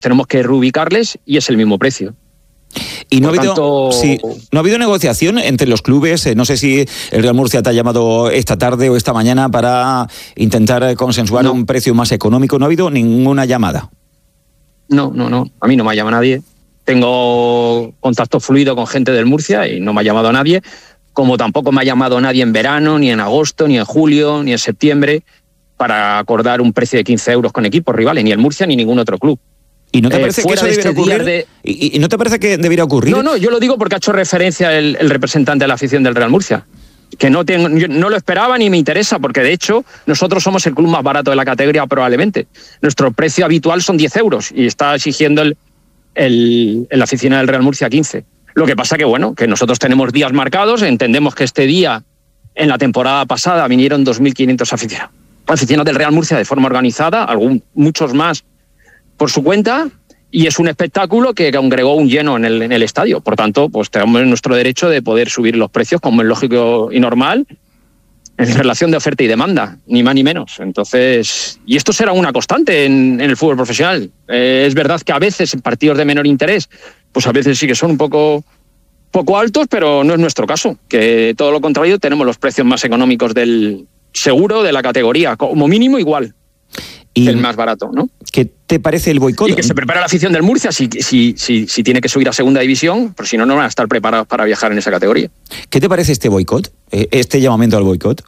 tenemos que reubicarles y es el mismo precio. Y no ha habido negociación entre los clubes. No sé si el Real Murcia te ha llamado esta tarde o esta mañana para intentar consensuar un precio más económico. No ha habido ninguna llamada. No. A mí no me ha llamado nadie. Tengo contacto fluido con gente del Murcia y no me ha llamado nadie. Como tampoco me ha llamado nadie en verano, ni en agosto, ni en julio, ni en septiembre, para acordar un precio de 15 euros con equipos rivales, ni el Murcia ni ningún otro club. ¿Y no te parece que eso debería ocurrir? ¿Y no te parece que debería ocurrir? No, yo lo digo porque ha hecho referencia el representante de la afición del Real Murcia. Que yo no lo esperaba ni me interesa, porque de hecho nosotros somos el club más barato de la categoría probablemente. Nuestro precio habitual son 10 euros y está exigiendo el aficionado del Real Murcia 15. Lo que pasa que nosotros tenemos días marcados, entendemos que este día, en la temporada pasada, vinieron 2.500 aficionados del Real Murcia de forma organizada, muchos más por su cuenta, y es un espectáculo que congregó un lleno en el estadio. Por tanto, pues tenemos nuestro derecho de poder subir los precios como es lógico y normal en relación de oferta y demanda, ni más ni menos. Entonces, y esto será una constante en el fútbol profesional. Es verdad que a veces en partidos de menor interés, pues a veces sí que son un poco altos, pero no es nuestro caso, que todo lo contrario, tenemos los precios más económicos del seguro de la categoría, como mínimo igual. Y el más barato, ¿no? ¿Qué te parece el boicot? Y que se prepara la afición del Murcia si tiene que subir a segunda división, pero si no van a estar preparados para viajar en esa categoría. ¿Qué te parece este boicot? Este llamamiento al boicot.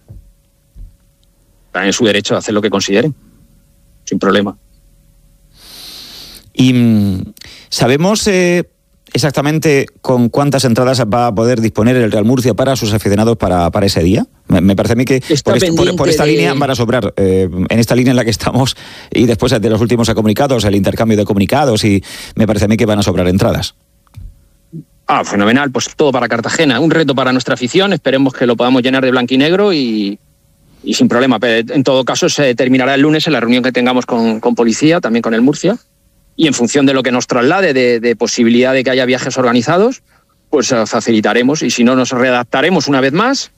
Están en su derecho a hacer lo que consideren, sin problema. Y sabemos exactamente con cuántas entradas va a poder disponer el Real Murcia para sus aficionados para ese día. Me parece a mí que por esta línea van a sobrar, en esta línea en la que estamos, y después de los últimos comunicados, el intercambio de comunicados, y me parece a mí que van a sobrar entradas. Fenomenal, pues todo para Cartagena, un reto para nuestra afición, esperemos que lo podamos llenar de blanquinegro y sin problema. Pero en todo caso se terminará el lunes en la reunión que tengamos con policía, también con el Murcia, y en función de lo que nos traslade de posibilidad de que haya viajes organizados, pues facilitaremos, y si no nos redactaremos una vez más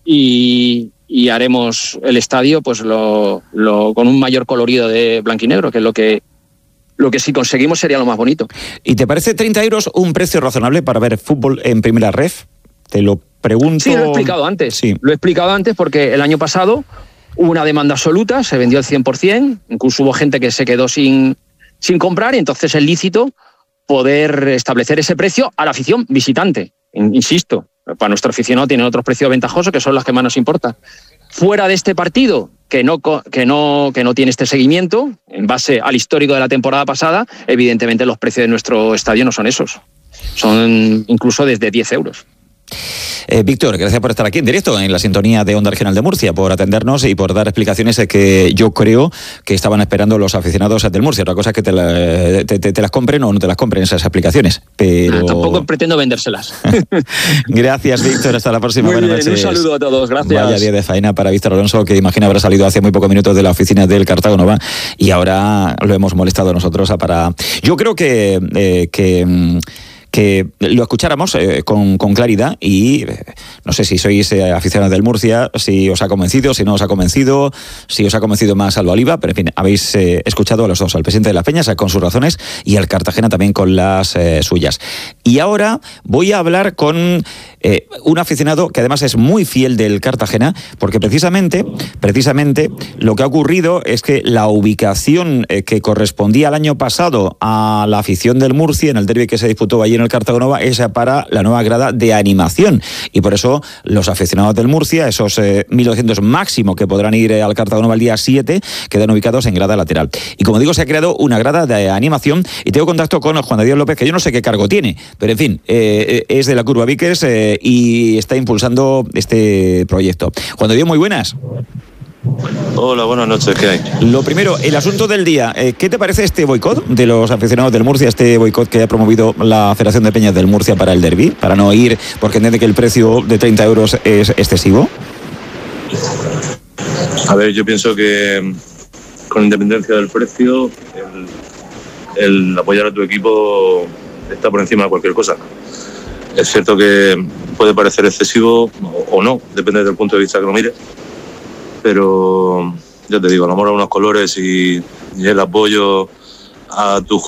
y haremos el estadio pues con un mayor colorido de blanquinegro, que es lo que si conseguimos sería lo más bonito. ¿Y te parece 30 euros un precio razonable para ver fútbol en primera ref? Te lo pregunto. Sí, lo he explicado antes. Sí. Lo he explicado antes porque el año pasado hubo una demanda absoluta, se vendió al 100%, incluso hubo gente que se quedó sin comprar, y entonces es lícito poder establecer ese precio a la afición visitante. Insisto, para nuestro aficionado tienen otros precios ventajosos que son los que más nos importan. Fuera de este partido, que no tiene este seguimiento, en base al histórico de la temporada pasada, evidentemente los precios de nuestro estadio no son esos. Son incluso desde 10 euros. Víctor, gracias por estar aquí en directo en la sintonía de Onda Regional de Murcia, por atendernos y por dar explicaciones que yo creo que estaban esperando los aficionados del Murcia. Otra cosa es que te las compren o no te las compren esas explicaciones, pero tampoco pretendo vendérselas. Gracias, Víctor, hasta la próxima. Buenas noches. Un saludo a todos, gracias. Vaya día de faena para Víctor Alonso, que imagino habrá salido hace muy pocos minutos de la oficina del Cartago Nova y ahora lo hemos molestado nosotros para... Yo creo que lo escucháramos con claridad, y no sé si sois aficionados del Murcia, si os ha convencido, si no os ha convencido, si os ha convencido más Alba Oliva, pero en fin, habéis escuchado a los dos, al presidente de las Peñas con sus razones y al Cartagena también con las suyas. Y ahora voy a hablar con un aficionado que además es muy fiel del Cartagena, porque precisamente lo que ha ocurrido es que la ubicación que correspondía al año pasado a la afición del Murcia en el derbi que se disputó allí en el Cartago Nova es para la nueva grada de animación, y por eso los aficionados del Murcia, esos 1.200 máximo que podrán ir al Cartago Nova el día 7, quedan ubicados en grada lateral. Y como digo, se ha creado una grada de animación, y tengo contacto con Juan de Dios López, que yo no sé qué cargo tiene, pero en fin, es de la Curva Víquez y está impulsando este proyecto. Juan de Dios, muy buenas. Hola, buenas noches, ¿qué hay? Lo primero, el asunto del día. ¿Qué te parece este boicot de los aficionados del Murcia, este boicot que ha promovido la Federación de Peñas del Murcia para el derbi, para no ir porque entiende que el precio de 30 euros es excesivo? A ver, yo pienso que con independencia del precio, el apoyar a tu equipo está por encima de cualquier cosa. Es cierto que puede parecer excesivo o no, depende del punto de vista que lo mires, pero yo te digo, el amor a unos colores y el apoyo a tu